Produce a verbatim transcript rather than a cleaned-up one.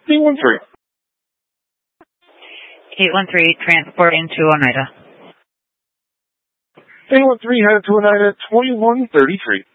eight one three. eight one three, transporting to Oneida. eight one three headed to Oneida, twenty-one thirty-three.